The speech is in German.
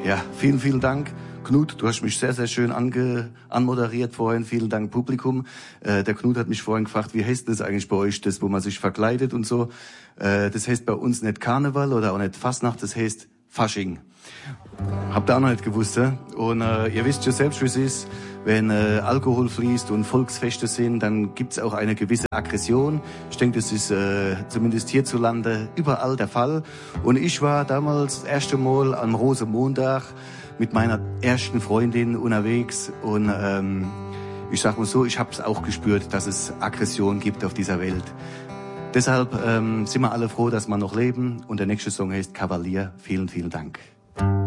Ja, vielen, vielen Dank. Knut, du hast mich sehr, sehr schön anmoderiert vorhin. Vielen Dank, Publikum. Der Knut hat mich vorhin gefragt, wie heißt das eigentlich bei euch, das, wo man sich verkleidet und so. Das heißt bei uns nicht Karneval oder auch nicht Fastnacht, das heißt Fasching. Habt ihr auch noch nicht gewusst, ja? Und ihr wisst ja selbst, wie es ist. Wenn Alkohol fließt und Volksfeste sind, dann gibt's auch eine gewisse Aggression. Ich denke, das ist zumindest hierzulande überall der Fall. Und ich war damals das erste Mal am Rosenmontag mit meiner ersten Freundin unterwegs. Und ich sag mal so, ich habe es auch gespürt, dass es Aggression gibt auf dieser Welt. Deshalb sind wir alle froh, dass wir noch leben. Und der nächste Song heißt Kavalier. Vielen, vielen Dank.